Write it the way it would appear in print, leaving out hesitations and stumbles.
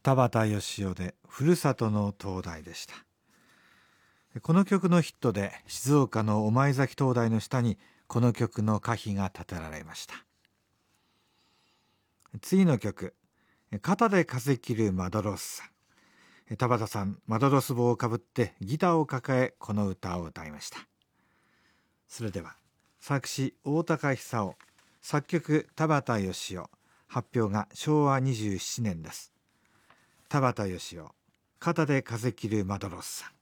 田畑義雄でふるさとの灯台でした。この曲のヒットで静岡の御前崎灯台の下にこの曲の歌碑が建てられました。次の曲、肩で風切るマドロスさん。田畑さん、マドロス帽をかぶってギターを抱えこの歌を歌いました。それでは作詞大高久夫、作曲田畑義雄、発表が昭和27年です。田畑義雄、肩で風切るマドロスさん。